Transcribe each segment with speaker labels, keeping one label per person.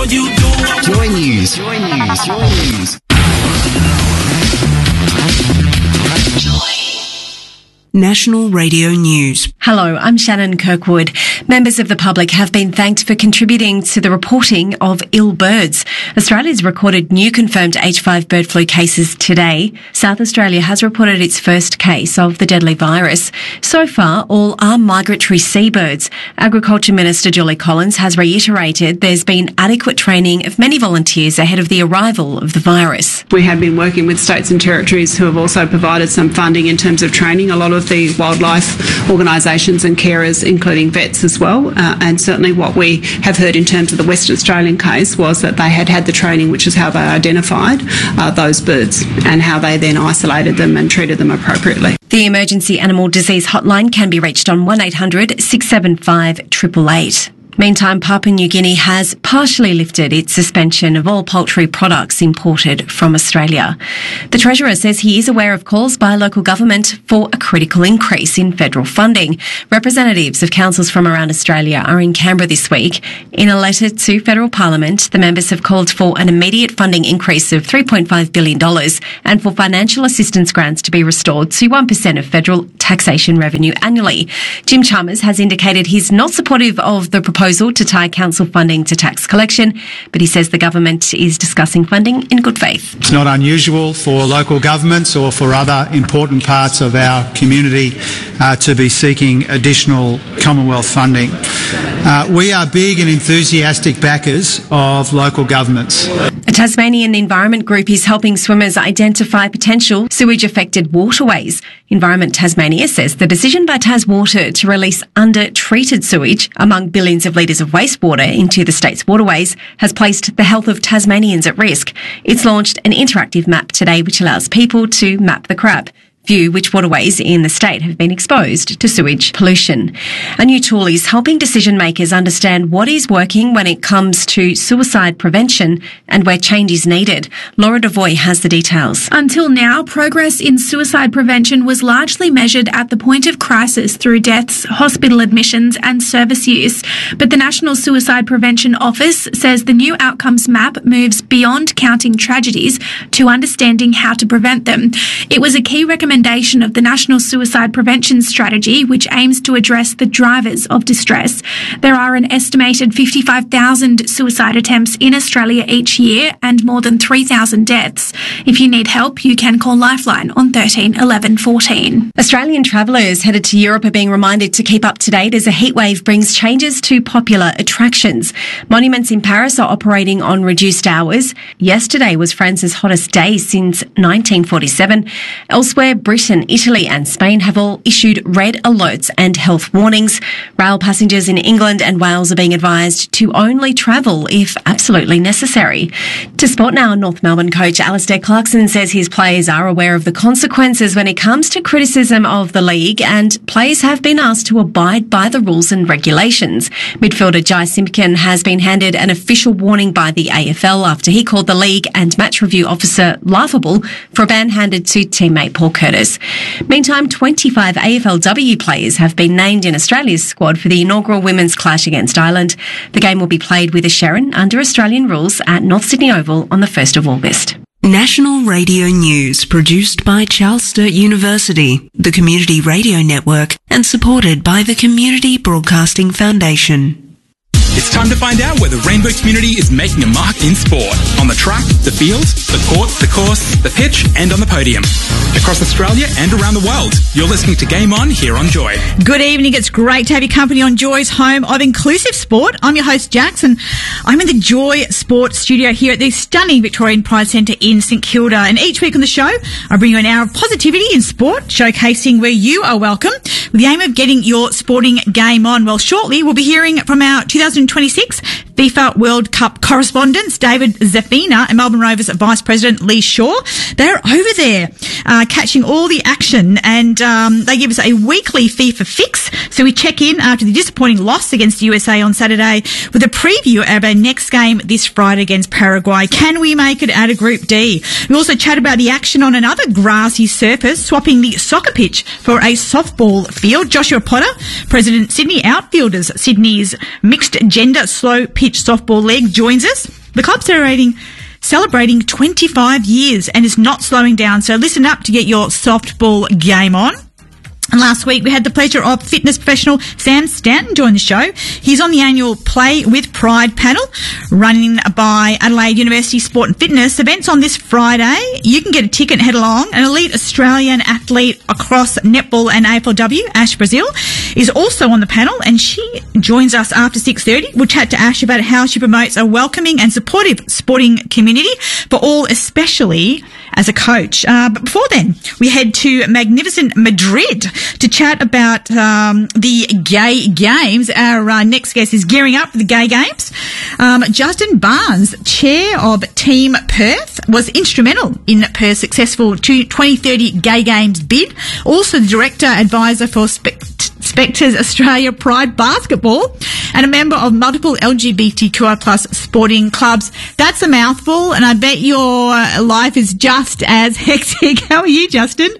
Speaker 1: you do.
Speaker 2: Joy News. Joy News. Joy News.
Speaker 3: National Radio News.
Speaker 4: Hello, I'm Shannon Kirkwood. Members of the public have been thanked for contributing to the reporting of ill birds. Australia's recorded new confirmed H5 bird flu cases today. South Australia has reported its first case of the deadly virus. So far, all are migratory seabirds. Agriculture Minister Julie Collins has reiterated there's been adequate training of many volunteers ahead of the arrival of the virus.
Speaker 5: We have been working with states and territories who have also provided some funding in terms of training. A lot of the wildlife organisations and carers, including vets as well. And certainly what we have heard in terms of the Western Australian case was that they had the training, which is how they identified those birds and how they then isolated them and treated them appropriately.
Speaker 4: The Emergency Animal Disease Hotline can be reached on 1800 675 888. Meantime, Papua New Guinea has partially lifted its suspension of all poultry products imported from Australia. The Treasurer says he is aware of calls by local government for a critical increase in federal funding. Representatives of councils from around Australia are in Canberra this week. In a letter to Federal Parliament, the members have called for an immediate funding increase of $3.5 billion and for financial assistance grants to be restored to 1% of federal taxation revenue annually. Jim Chalmers has indicated he's not supportive of the proposal to tie council funding to tax collection, but he says the government is discussing funding in good faith.
Speaker 6: It's not unusual for local governments or for other important parts of our community to be seeking additional Commonwealth funding. We are big and enthusiastic backers of local governments.
Speaker 4: A Tasmanian environment group is helping swimmers identify potential sewage-affected waterways. Environment Tasmania says the decision by TasWater to release under-treated sewage among billions of litres of wastewater into the state's waterways has placed the health of Tasmanians at risk. It's launched an interactive map today which allows people to map the crap. View which waterways in the state have been exposed to sewage pollution. A new tool is helping decision makers understand what is working when it comes to suicide prevention and where change is needed. Laura Devoy has the details.
Speaker 7: Until now, progress in suicide prevention was largely measured at the point of crisis through deaths, hospital admissions and service use. But the National Suicide Prevention Office says the new outcomes map moves beyond counting tragedies to understanding how to prevent them. It was a key recommendation of the National Suicide Prevention Strategy, which aims to address the drivers of distress. There are an estimated 55,000 suicide attempts in Australia each year and more than 3,000 deaths. If you need help, you can call Lifeline on 13 11 14.
Speaker 4: Australian travellers headed to Europe are being reminded to keep up to date as a heatwave brings changes to popular attractions. Monuments in Paris are operating on reduced hours. Yesterday was France's hottest day since 1947. Elsewhere, Britain, Italy and Spain have all issued red alerts and health warnings. Rail passengers in England and Wales are being advised to only travel if absolutely necessary. To sport now, North Melbourne coach Alistair Clarkson says his players are aware of the consequences when it comes to criticism of the league and players have been asked to abide by the rules and regulations. Midfielder Jai Simpkin has been handed an official warning by the AFL after he called the league and match review officer laughable for a ban handed to teammate Paul Curtis. Meantime, 25 AFLW players have been named in Australia's squad for the inaugural women's clash against Ireland. The game will be played with a Sherrin under Australian rules at North Sydney Oval on the 1st of August.
Speaker 3: National Radio News, produced by Charles Sturt University, the Community Radio Network, and supported by the Community Broadcasting Foundation.
Speaker 8: It's time to find out where the Rainbow community is making a mark in sport. On the track, the field, the court, the course, the pitch, and on the podium. Across Australia and around the world, you're listening to Game On here on Joy.
Speaker 9: Good evening. It's great to have your company on Joy's home of inclusive sport. I'm your host, Jax, and I'm in the Joy Sports studio here at the stunning Victorian Pride Centre in St Kilda. And each week on the show, I bring you an hour of positivity in sport, showcasing where you are welcome, with the aim of getting your sporting game on. Well, shortly, we'll be hearing from our 2026 FIFA World Cup correspondents, David Zafina and Melbourne Rovers Vice President Lee Shaw. They're over there catching all the action, and they give us a weekly FIFA fix. So we check in after the disappointing loss against the USA on Saturday with a preview of our next game this Friday against Paraguay. Can we make it out of Group D? We also chat about the action on another grassy surface, swapping the soccer pitch for a softball field. Joshua Potter, President Sydney Outfielders, Sydney's mixed gender slow pitch softball league, joins us. The club's celebrating 25 years and is not slowing down. So listen up to get your softball game on. And last week, we had the pleasure of fitness professional Sam Stanton join the show. He's on the annual Play with Pride panel, running by Adelaide University Sport and Fitness. Events on this Friday. You can get a ticket and head along. An elite Australian athlete across netball and AFLW, Ash Brazil, is also on the panel, and she joins us after 6:30. We'll chat to Ash about how she promotes a welcoming and supportive sporting community for all, especially as a coach. But before then, we head to magnificent Madrid to chat about the Gay Games. Our next guest is gearing up for the Gay Games. Justin Barnes, chair of Team Perth, was instrumental in Perth's successful 2030 Gay Games bid. Also the director advisor for Spectres Australia Pride Basketball, and a member of multiple LGBTQI+ sporting clubs. That's a mouthful, and I bet your life is just as hectic. How are you, Justin?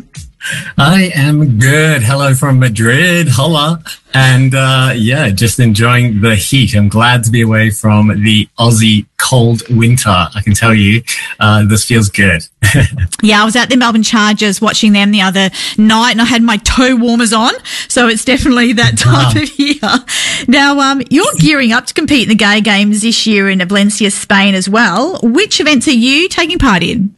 Speaker 1: I am good. Hello from Madrid. Hola. And, just enjoying the heat. I'm glad to be away from the Aussie cold winter. I can tell you, this feels good.
Speaker 9: Yeah, I was at the Melbourne Chargers watching them the other night, and I had my toe warmers on. So it's definitely that time of year. Now, you're gearing up to compete in the Gay Games this year in Valencia, Spain as well. Which events are you taking part in?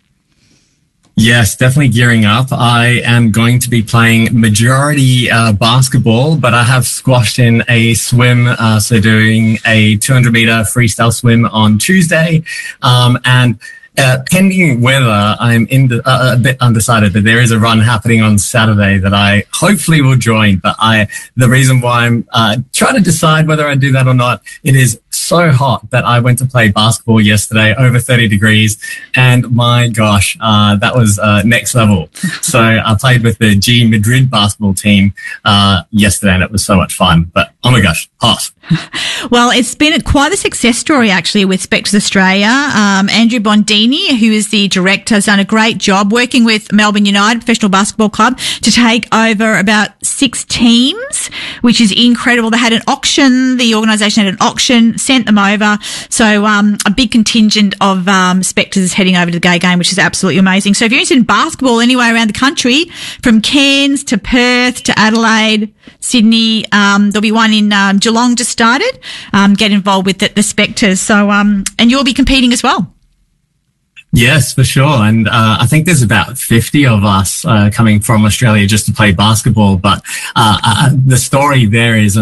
Speaker 1: Yes, definitely gearing up. I am going to be playing majority basketball, but I have squashed in a swim, so doing a 200-meter freestyle swim on Tuesday. And pending weather, I'm a bit undecided, but there is a run happening on Saturday that I hopefully will join. But the reason why I'm trying to decide whether I do that or not, it is so hot that I went to play basketball yesterday, over 30 degrees, and my gosh, that was next level. So I played with the G Madrid basketball team yesterday, and it was so much fun. But oh my gosh, hot.
Speaker 9: Well, it's been quite a success story, actually, with Spectres Australia. Andrew Bondini, who is the director, has done a great job working with Melbourne United Professional Basketball Club to take over about 6 teams, which is incredible. They had an auction. The organisation had an auction, sent them over. So a big contingent of Spectres is heading over to the Gay Game, which is absolutely amazing. So if you're interested in basketball anywhere around the country, from Cairns to Perth to Adelaide, Sydney, there'll be one in Geelong just started. Get involved with the Spectres. So, and you'll be competing as well.
Speaker 1: Yes, for sure. And I think there's about 50 of us coming from Australia just to play basketball. But the story there is,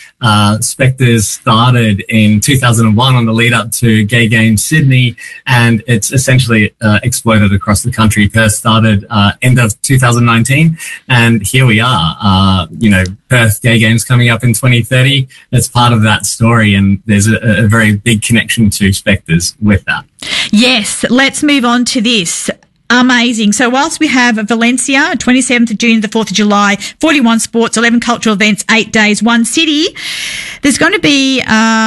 Speaker 1: Spectres started in 2001 on the lead up to Gay Games Sydney, and it's essentially exploded across the country. Perth started end of 2019, and here we are. Perth Gay Games coming up in 2030. It's part of that story, and there's a very big connection to Spectres with that.
Speaker 9: Yes, let's move on to this. Amazing. So whilst we have Valencia, 27th of June to the 4th of July, 41 sports, 11 cultural events, 8 days, 1 city, there's going to be,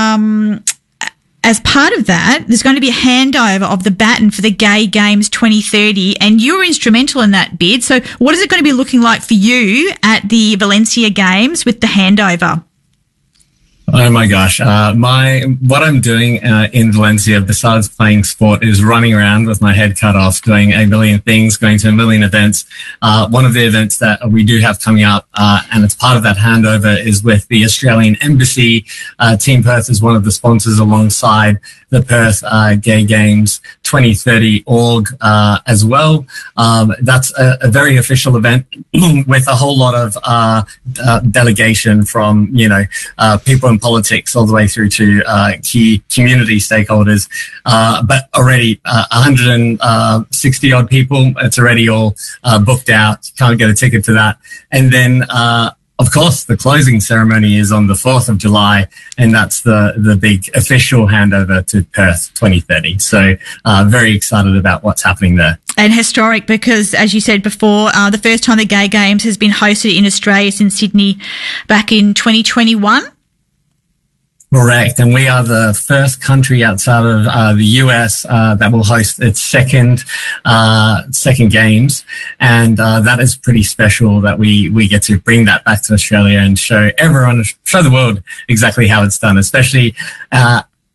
Speaker 9: as part of that, there's going to be a handover of the baton for the Gay Games 2030, and you're instrumental in that bid. So what is it going to be looking like for you at the Valencia Games with the handover?
Speaker 1: Oh my gosh. What I'm doing in Valencia, besides playing sport, is running around with my head cut off, doing a million things, going to a million events. One of the events that we do have coming up, and it's part of that handover, is with the Australian Embassy. Team Perth is one of the sponsors alongside the Perth Gay Games 2030 org as well. That's a very official event with a whole lot of delegation from, people in politics all the way through to key community stakeholders. But already 160 odd people, it's already all booked out. You can't get a ticket to that. And then of course, the closing ceremony is on the 4th of July, and that's the big official handover to Perth 2030. So very excited about what's happening there.
Speaker 9: And historic because, as you said before, the first time the Gay Games has been hosted in Australia since Sydney back in 2021.
Speaker 1: Correct. And we are the first country outside of the US that will host its second games. And that is pretty special that we get to bring that back to Australia and show the world exactly how it's done, especially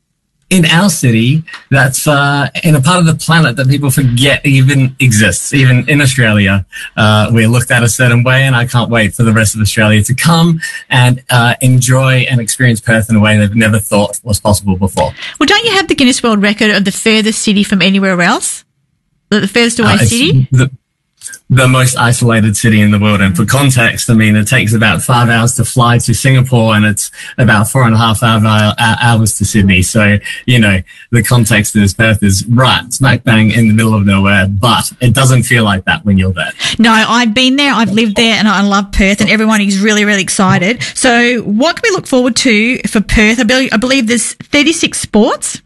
Speaker 1: in our city that's in a part of the planet that people forget even exists. Even in Australia, we're looked at a certain way, and I can't wait for the rest of Australia to come and enjoy and experience Perth in a way they've never thought was possible before.
Speaker 9: Well, don't you have the Guinness World Record of the furthest city from anywhere else? The furthest away city?
Speaker 1: The most isolated city in the world. And for context, I mean, it takes about 5 hours to fly to Singapore, and it's about 4.5 hours to Sydney. So, you know, the context is Perth is right smack bang in the middle of nowhere, but it doesn't feel like that when you're there.
Speaker 9: No, I've been there, I've lived there, and I love Perth, and everyone is really, really excited. So what can we look forward to for Perth? I believe there's 36 sports.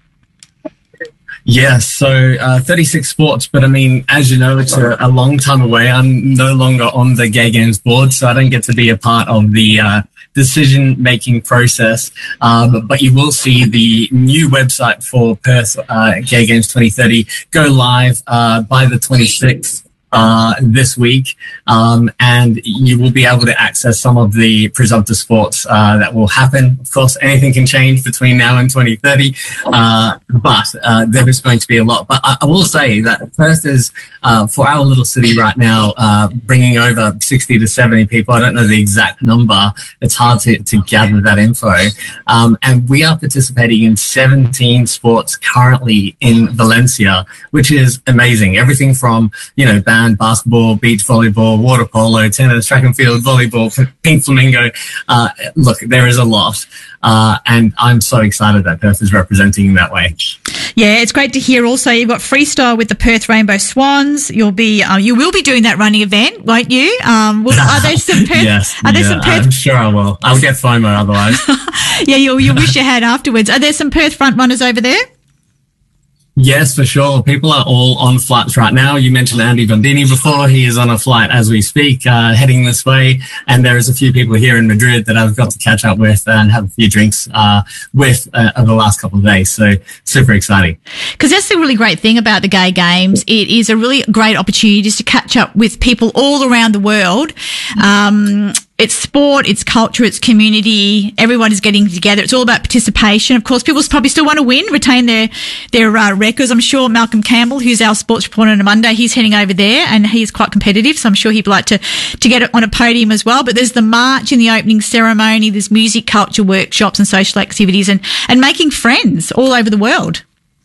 Speaker 1: Yes, so 36 sports, but I mean, as you know, it's a long time away. I'm no longer on the Gay Games board, so I don't get to be a part of the decision-making process. But you will see the new website for Perth Gay Games 2030 go live by the 26th. This week, and you will be able to access some of the presumptive sports that will happen. Of course, anything can change between now and 2030, but there is going to be a lot. But I will say that Perth is, for our little city right now, bringing over 60 to 70 people. I don't know the exact number. It's hard to gather that info. And we are participating in 17 sports currently in Valencia, which is amazing. Everything from, you know, basketball, beach volleyball, water polo, tennis, track and field, volleyball, pink flamingo. Look, there is a lot. And I'm so excited that Perth is representing in that way.
Speaker 9: Yeah, it's great to hear also. You've got freestyle with the Perth Rainbow Swans. You will be doing that running event, won't you? Are there some Perth?
Speaker 1: Yes,
Speaker 9: some Perth?
Speaker 1: I'm sure I will. I'll get FOMO otherwise.
Speaker 9: Yeah, you'll wish you had afterwards. Are there some Perth front runners over there?
Speaker 1: Yes, for sure. People are all on flights right now. You mentioned Andy Bondini before. He is on a flight as we speak, heading this way. And there is a few people here in Madrid that I've got to catch up with and have a few drinks with over the last couple of days. So super exciting.
Speaker 9: Because that's the really great thing about the Gay Games. It is a really great opportunity just to catch up with people all around the world. It's sport, it's culture, it's community. Everyone is getting together. It's all about participation. Of course, people probably still want to win, retain their records. I'm sure Malcolm Campbell, who's our sports reporter on a Monday, he's heading over there and he's quite competitive. So I'm sure he'd like to get it on a podium as well. But there's the march in the opening ceremony. There's music, culture, workshops and social activities and making friends all over the world.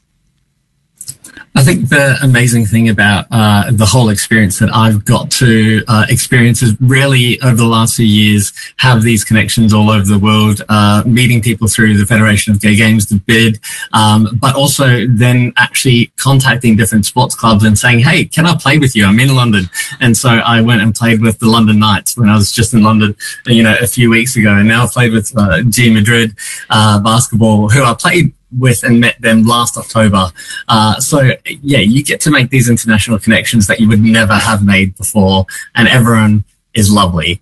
Speaker 1: I think the amazing thing about the whole experience that I've got to experience is really over the last few years have these connections all over the world, meeting people through the Federation of Gay Games, the BID, but also then actually contacting different sports clubs and saying, hey, can I play with you? I'm in London. And so I went and played with the London Knights when I was just in London, a few weeks ago. And now I've played with G Madrid basketball, who I played with and met them last October. So yeah, you get to make these international connections that you would never have made before, and everyone is lovely,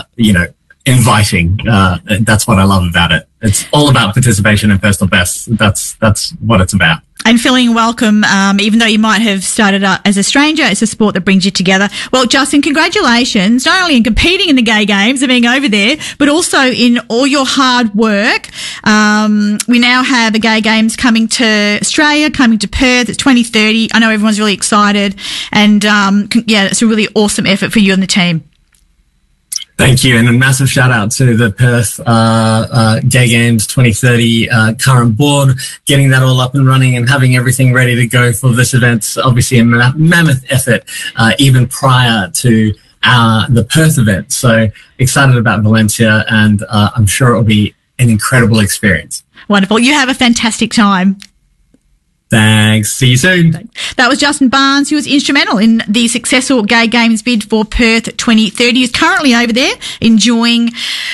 Speaker 1: inviting. That's what I love about it. It's all about participation and personal best. That's what it's about.
Speaker 9: And feeling welcome, even though you might have started out as a stranger, it's a sport that brings you together. Well, Justin, congratulations, not only in competing in the Gay Games and being over there, but also in all your hard work. We now have the Gay Games coming to Australia, coming to Perth. It's 2030. I know everyone's really excited. And, it's a really awesome effort for you and the team.
Speaker 1: Thank you, and a massive shout out to the Perth Gay Games 2030 current board, getting that all up and running and having everything ready to go for this event. Obviously a mammoth effort even prior to the Perth event. So excited about Valencia, and I'm sure it will be an incredible experience.
Speaker 9: Wonderful. You have a fantastic time.
Speaker 1: Thanks. See you soon.
Speaker 9: That was Justin Barnes. He was instrumental in the successful Gay Games bid for Perth 2030. He's currently over there enjoying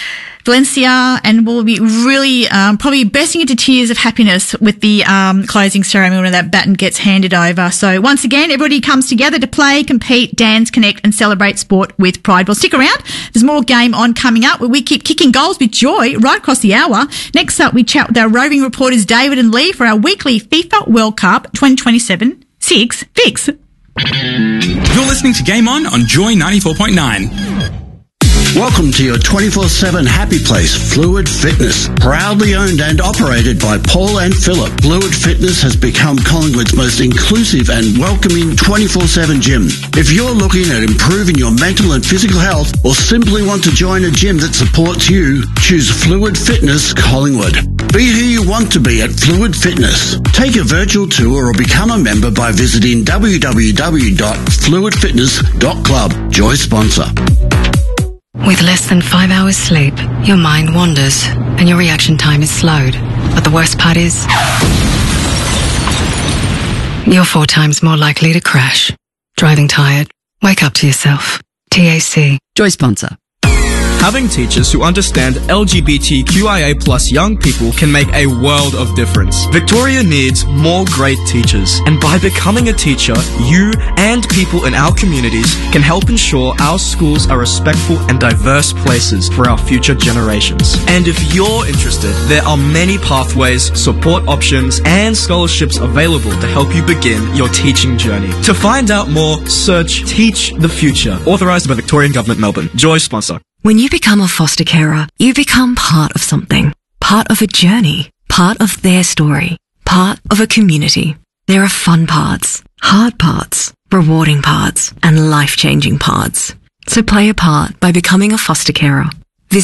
Speaker 9: Valencia and will be really probably bursting into tears of happiness with the closing ceremony when that baton gets handed over. So once again, everybody comes together to play, compete, dance, connect and celebrate sport with pride. Well, stick around. There's more Game On coming up where we keep kicking goals with joy right across the hour. Next up, we chat with our roving reporters David and Lee for our weekly FIFA World Cup 2027 Six Fix.
Speaker 8: You're listening to Game On Joy 94.9.
Speaker 10: Welcome to your 24/7 happy place, Fluid Fitness. Proudly owned and operated by Paul and Philip, Fluid Fitness has become Collingwood's most inclusive and welcoming 24/7 gym. If you're looking at improving your mental and physical health or simply want to join a gym that supports you, choose Fluid Fitness Collingwood. Be who you want to be at Fluid Fitness. Take a virtual tour or become a member by visiting www.fluidfitness.club. Joy sponsor.
Speaker 11: With less than 5 hours sleep, your mind wanders and your reaction time is slowed. But the worst part is, you're 4 times more likely to crash. Driving tired? Wake up to yourself. TAC.
Speaker 2: Joy sponsor.
Speaker 12: Having teachers who understand LGBTQIA+ young people can make a world of difference. Victoria needs more great teachers, and by becoming a teacher, you and people in our communities can help ensure our schools are respectful and diverse places for our future generations. And if you're interested, there are many pathways, support options, and scholarships available to help you begin your teaching journey. To find out more, search Teach the Future, authorised by Victorian Government, Melbourne. Joy sponsor.
Speaker 3: When you become a foster carer, you become part of something, part of a journey, part of their story, part of a community. There are fun parts, hard parts, rewarding parts, and life-changing parts. So play a part by becoming a foster carer.